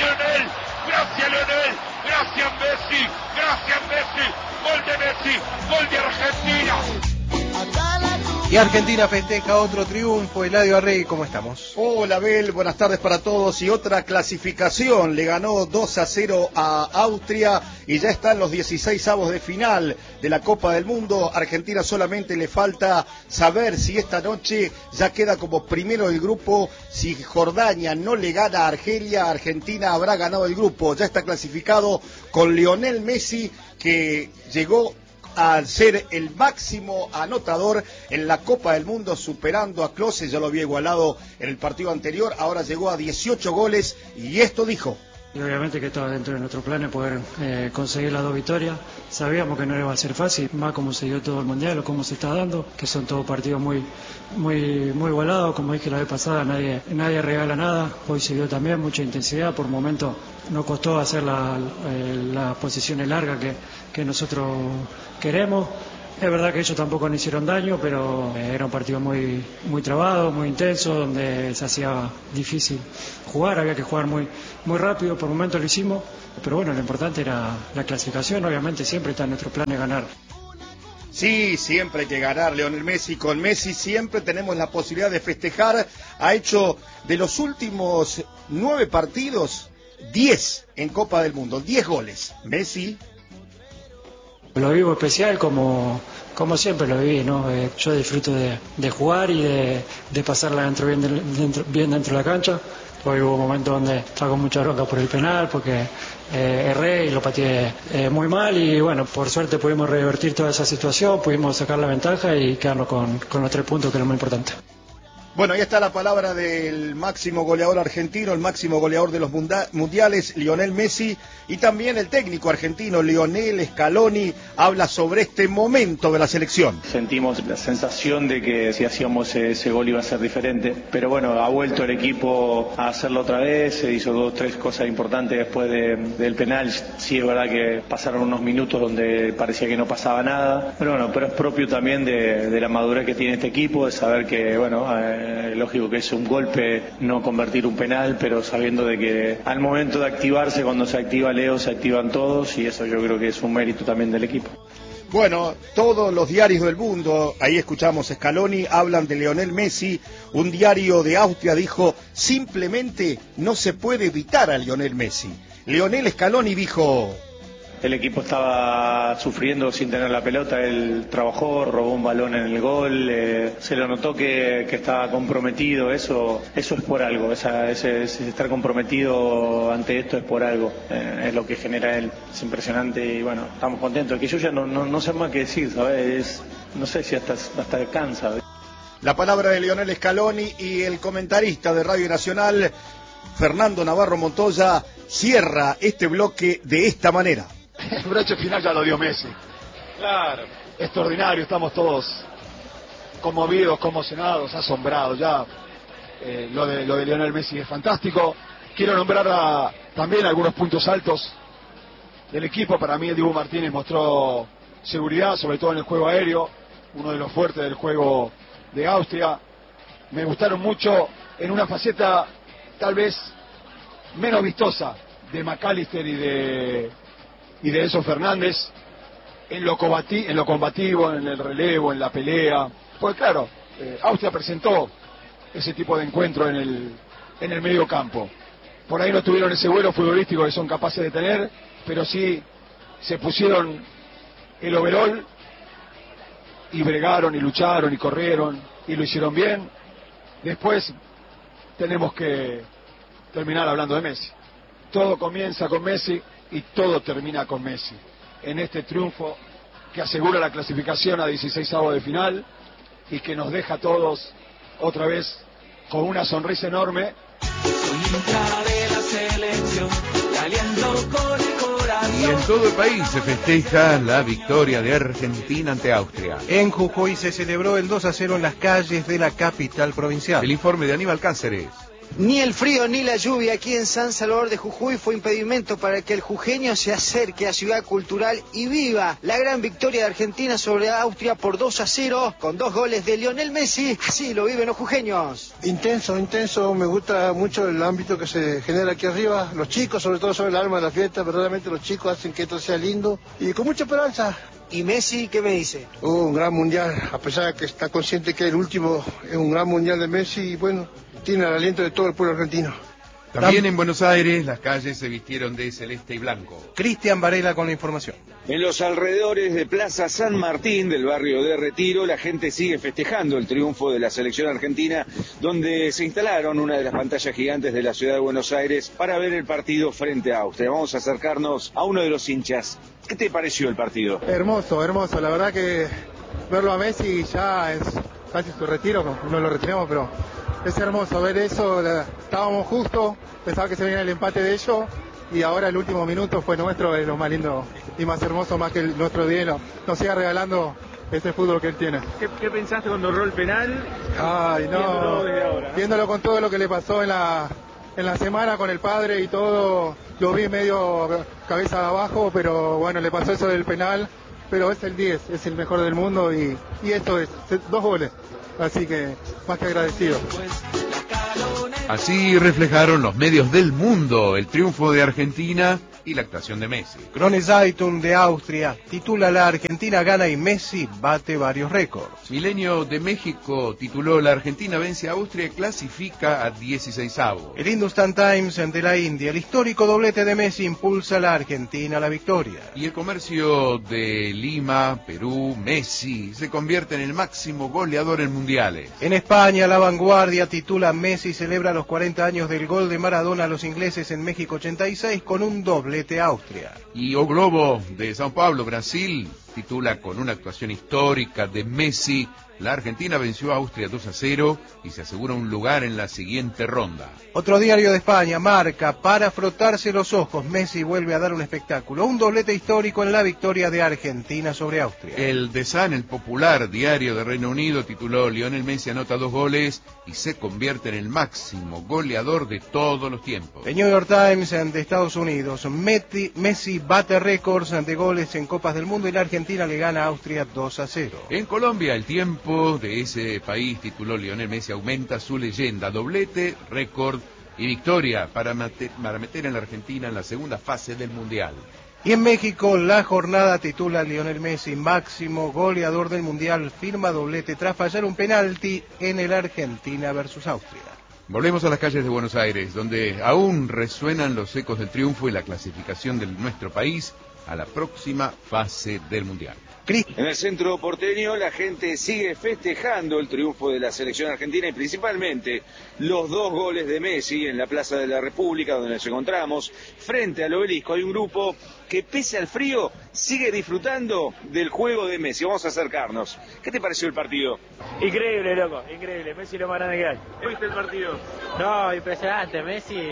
Lionel, gracias Lionel, gracias Messi, gol de Messi, gol de Argentina. Y Argentina festeja otro triunfo. Eladio Arregui, ¿cómo estamos? Hola Abel, buenas tardes para todos. Y otra clasificación, le ganó 2-0 a Austria y ya están los 16avos de final de la Copa del Mundo. Argentina solamente le falta saber si esta noche ya queda como primero del grupo. Si Jordania no le gana a Argelia, Argentina habrá ganado el grupo. Ya está clasificado con Lionel Messi, que llegó al ser el máximo anotador en la Copa del Mundo, superando a Klose. Ya lo había igualado en el partido anterior, ahora llegó a 18 goles y esto dijo. Y obviamente que estaba dentro de nuestro plan poder conseguir las 2 victorias. Sabíamos que no iba a ser fácil, más como se dio todo el mundial o cómo se está dando, que son todos partidos muy igualados. Como dije la vez pasada, nadie regala nada. Hoy se dio también mucha intensidad, por momentos nos costó hacer las posiciones largas que nosotros queremos. Es verdad que ellos tampoco nos hicieron daño, pero era un partido muy trabado, muy intenso, donde se hacía difícil jugar, había que jugar muy rápido, por momentos lo hicimos, pero bueno, lo importante era la clasificación. Obviamente siempre está en nuestro plan de ganar. Sí, siempre hay que ganar, Lionel Messi. Con Messi siempre tenemos la posibilidad de festejar. Ha hecho de los últimos 9 partidos, 10 en Copa del Mundo, 10 goles. Messi. Lo vivo especial como siempre lo viví, ¿no? Yo disfruto de jugar y de pasarla bien dentro de la cancha. Hoy hubo momentos donde estaba con mucha bronca por el penal, porque erré y lo pateé muy mal, y bueno, por suerte pudimos revertir toda esa situación, pudimos sacar la ventaja y quedarnos con los 3 puntos, que es lo muy importante. Bueno, ahí está la palabra del máximo goleador argentino, el máximo goleador de los mundiales, Lionel Messi, y también el técnico argentino, Lionel Scaloni, habla sobre este momento de la selección. Sentimos la sensación de que si hacíamos ese gol iba a ser diferente, pero bueno, ha vuelto el equipo a hacerlo otra vez, se hizo 2 o 3 cosas importantes después del penal. Sí, es verdad que pasaron unos minutos donde parecía que no pasaba nada, pero es propio también de la madurez que tiene este equipo, de saber que, lógico que es un golpe no convertir un penal, pero sabiendo de que al momento de activarse, cuando se activa Leo, se activan todos, y eso yo creo que es un mérito también del equipo. Bueno, todos los diarios del mundo, ahí escuchamos a Scaloni, hablan de Lionel Messi. Un diario de Austria dijo: simplemente no se puede evitar a Lionel Messi. Lionel Scaloni dijo: el equipo estaba sufriendo sin tener la pelota, él trabajó, robó un balón en el gol, se lo notó que estaba comprometido. Eso es por algo, ese estar comprometido ante esto es por algo, es lo que genera él, es impresionante. Y bueno, estamos contentos, que yo ya no sé más qué decir, ¿sabes? No sé si hasta cansa. La palabra de Lionel Scaloni, y el comentarista de Radio Nacional, Fernando Navarro Montoya, cierra este bloque de esta manera. El broche final ya lo dio Messi. Claro. Extraordinario, estamos todos conmovidos, conmocionados, asombrados. Ya lo de Lionel Messi es fantástico. Quiero nombrar también algunos puntos altos del equipo. Para mí el Dibu Martínez mostró seguridad, sobre todo en el juego aéreo, uno de los fuertes del juego de Austria. Me gustaron mucho en una faceta tal vez menos vistosa de McAllister y de Enzo Fernández, en lo combativo, en el relevo, en la pelea. Pues claro, Austria presentó ese tipo de encuentro en el medio campo. Por ahí no tuvieron ese vuelo futbolístico que son capaces de tener, pero sí se pusieron el overol y bregaron y lucharon y corrieron y lo hicieron bien. Después tenemos que terminar hablando de Messi. Todo comienza con Messi y todo termina con Messi. En este triunfo que asegura la clasificación a 16avos de final y que nos deja a todos otra vez con una sonrisa enorme. Y en todo el país se festeja la victoria de Argentina ante Austria. En Jujuy se celebró el 2-0 en las calles de la capital provincial. El informe de Aníbal Cáceres. Ni el frío ni la lluvia aquí en San Salvador de Jujuy fue impedimento para que el jujeño se acerque a Ciudad Cultural y viva la gran victoria de Argentina sobre Austria por 2-0 con 2 goles de Lionel Messi. Así lo viven los jujeños. Intenso, me gusta mucho el ámbito que se genera aquí arriba. Los chicos, sobre todo, son el alma de la fiesta. Verdaderamente los chicos hacen que esto sea lindo y con mucha esperanza. ¿Y Messi qué me dice? Un gran mundial, a pesar de que está consciente que el último es un gran mundial de Messi y bueno, tiene el aliento de todo el pueblo argentino. También en Buenos Aires las calles se vistieron de celeste y blanco. Cristian Varela con la información. En los alrededores de Plaza San Martín, del barrio de Retiro, la gente sigue festejando el triunfo de la selección argentina, donde se instalaron una de las pantallas gigantes de la ciudad de Buenos Aires para ver el partido frente a Austria. Vamos a acercarnos a uno de los hinchas. ¿Qué te pareció el partido? Hermoso, la verdad que verlo a Messi ya es casi su retiro, no lo retiramos, pero es hermoso ver eso. Estábamos justo, pensaba que se venía el empate de ellos y ahora el último minuto fue nuestro, es lo más lindo y más hermoso, más que nuestro día, nos siga regalando ese fútbol que él tiene. ¿Qué pensaste cuando erró el penal? Ay, no, viéndolo con todo lo que le pasó en la semana con el padre y todo, lo vi medio cabeza abajo, pero bueno, le pasó eso del penal, pero es el 10, es el mejor del mundo y esto es 2 goles, así que más que agradecido. Así reflejaron los medios del mundo el triunfo de Argentina y la actuación de Messi. Krone Zeitung de Austria titula La Argentina gana y Messi bate varios récords. Milenio de México tituló La Argentina vence a Austria y clasifica a 16avos. El Hindustan Times de la India, el histórico doblete de Messi impulsa a la Argentina a la victoria. Y el Comercio de Lima, Perú, Messi se convierte en el máximo goleador en mundiales. En España, La Vanguardia titula Messi celebra los 40 años del gol de Maradona a los ingleses en México 86 con un doblete a Austria. Y O Globo de São Paulo, Brasil, titula con una actuación histórica de Messi, la Argentina venció a Austria 2-0 y se asegura un lugar en la siguiente ronda. Otro diario de España, Marca, para frotarse los ojos, Messi vuelve a dar un espectáculo, un doblete histórico en la victoria de Argentina sobre Austria. El The Sun, el popular diario de Reino Unido, tituló Lionel Messi anota 2 goles y se convierte en el máximo goleador de todos los tiempos. El New York Times de Estados Unidos, Messi bate récords de goles en Copas del Mundo y la Argentina le gana a Austria 2-0. En Colombia, El Tiempo de ese país tituló Lionel Messi aumenta su leyenda, doblete, récord y victoria para meter en la Argentina en la segunda fase del Mundial. Y en México, La Jornada titula Lionel Messi máximo goleador del Mundial, firma doblete tras fallar un penalti en el Argentina versus Austria. Volvemos a las calles de Buenos Aires, donde aún resuenan los ecos del triunfo y la clasificación de nuestro país a la próxima fase del Mundial. En el centro porteño la gente sigue festejando el triunfo de la selección argentina y principalmente los 2 goles de Messi en la Plaza de la República donde nos encontramos frente al obelisco. Hay un grupo que pese al frío sigue disfrutando del juego de Messi. Vamos a acercarnos. ¿Qué te pareció el partido? Increíble, loco, increíble. Messi lo más grande que hay. ¿Viste el partido? No, impresionante. Messi,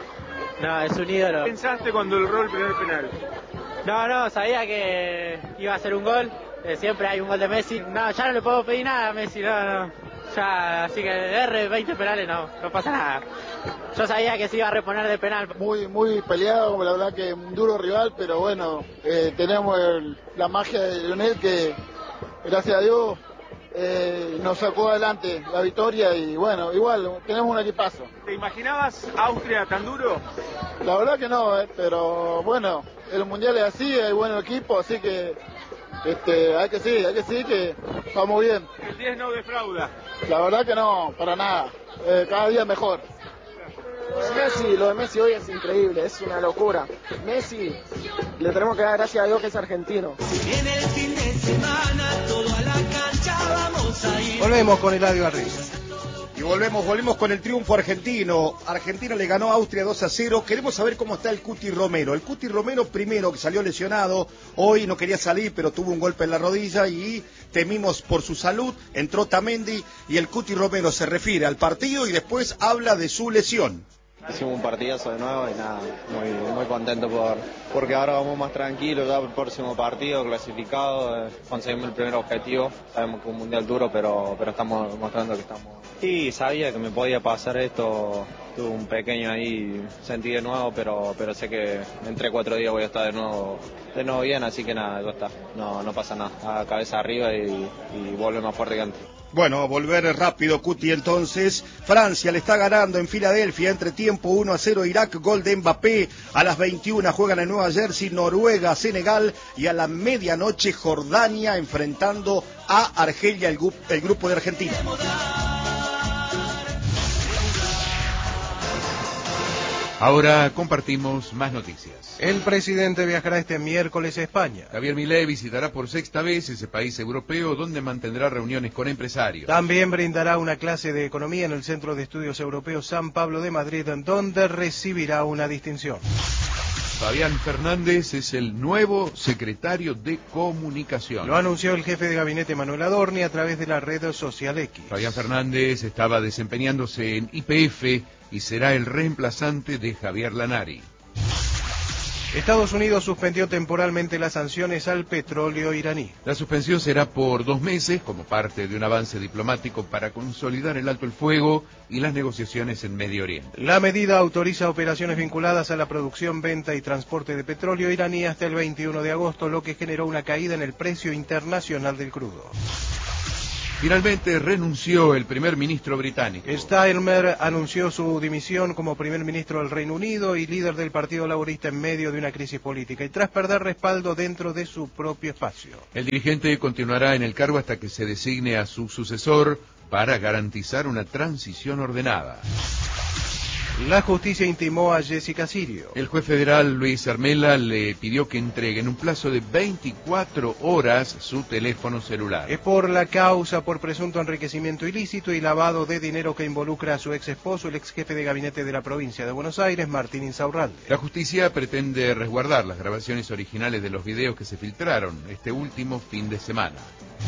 no, es un ídolo. ¿Qué pensaste cuando erró el primer penal? No, sabía que iba a ser un gol, siempre hay un gol de Messi. No, ya no le puedo pedir nada a Messi, no. Ya, así que R, 20 penales, no pasa nada. Yo sabía que se iba a reponer de penal. Muy peleado, la verdad que un duro rival, pero bueno, tenemos la magia de Lionel que, gracias a Dios, nos sacó adelante la victoria y bueno, igual, tenemos un equipazo. ¿Te imaginabas Austria tan duro? La verdad que no, pero bueno, el mundial es así, hay buen equipo, así que hay que seguir que vamos bien. El 10 no defrauda. La verdad que no, para nada, cada día mejor. Lo de Messi hoy es increíble, es una locura. Messi, le tenemos que dar gracias a Dios que es argentino. Si viene el fin de semana, todo a la cancha vamos a ir. Volvemos con Eladio Arregui. Y volvemos con el triunfo argentino. Argentina le ganó a Austria 2-0. Queremos saber cómo está el Cuti Romero. El Cuti Romero primero, que salió lesionado, hoy no quería salir, pero tuvo un golpe en la rodilla y temimos por su salud. Entró Tamendi y el Cuti Romero se refiere al partido y después habla de su lesión. Hicimos un partidazo de nuevo y nada, muy contento porque ahora vamos más tranquilos, ya el próximo partido clasificado, conseguimos el primer objetivo, sabemos que es un mundial duro, pero estamos mostrando que estamos. Sí, sabía que me podía pasar esto tuve un pequeño ahí, sentí de nuevo, pero sé que en 3-4 días voy a estar de nuevo bien, así que nada, ya está, no pasa nada, a cabeza arriba y vuelve más fuerte que antes. Bueno, volver rápido, Cuti, entonces. Francia le está ganando en Filadelfia, entre tiempo 1-0 Irak, gol de Mbappé. A las 21 juegan en Nueva Jersey, Noruega, Senegal, y a la medianoche Jordania enfrentando a Argelia, el grupo de Argentina. Ahora compartimos más noticias. El presidente viajará este miércoles a España. Javier Milei visitará por sexta vez ese país europeo donde mantendrá reuniones con empresarios. También brindará una clase de economía en el Centro de Estudios Europeos San Pablo de Madrid, donde recibirá una distinción. Fabián Fernández es el nuevo secretario de Comunicación. Lo anunció el jefe de gabinete Manuel Adorni a través de la red social X. Fabián Fernández estaba desempeñándose en YPF y será el reemplazante de Javier Lanari. Estados Unidos suspendió temporalmente las sanciones al petróleo iraní. La suspensión será por 2 meses como parte de un avance diplomático para consolidar el alto el fuego y las negociaciones en Medio Oriente. La medida autoriza operaciones vinculadas a la producción, venta y transporte de petróleo iraní hasta el 21 de agosto, lo que generó una caída en el precio internacional del crudo. Finalmente renunció el primer ministro británico. Starmer anunció su dimisión como primer ministro del Reino Unido y líder del Partido Laborista en medio de una crisis política y tras perder respaldo dentro de su propio espacio. El dirigente continuará en el cargo hasta que se designe a su sucesor para garantizar una transición ordenada. La justicia intimó a Jessica Sirio. El juez federal Luis Armela le pidió que entregue en un plazo de 24 horas su teléfono celular. Es por la causa por presunto enriquecimiento ilícito y lavado de dinero que involucra a su ex esposo, el ex jefe de gabinete de la provincia de Buenos Aires, Martín Insaurralde. La justicia pretende resguardar las grabaciones originales de los videos que se filtraron este último fin de semana.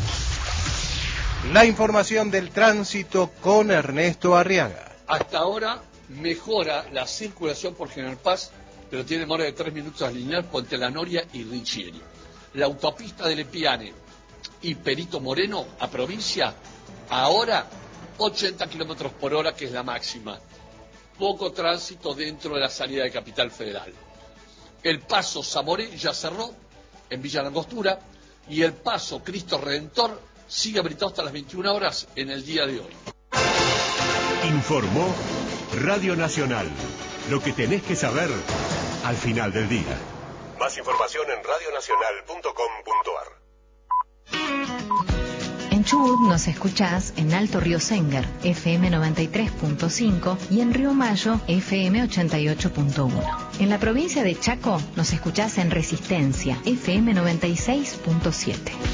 La información del tránsito con Ernesto Arriaga. Hasta ahora mejora la circulación por General Paz, pero tiene demora de 3 minutos a linear Puente La Noria y Riccieri. La autopista de Lepiane y Perito Moreno a provincia, ahora 80 kilómetros por hora, que es la máxima. Poco tránsito dentro de la salida de Capital Federal. El paso Zamoré ya cerró en Villa Langostura y el paso Cristo Redentor sigue habilitado hasta las 21 horas en el día de hoy. Informó Radio Nacional. Lo que tenés que saber al final del día. Más información en radionacional.com.ar. En Chubut nos escuchás en Alto Río Sengar, FM 93.5 y en Río Mayo, FM 88.1. En la provincia de Chaco nos escuchás en Resistencia, FM 96.7.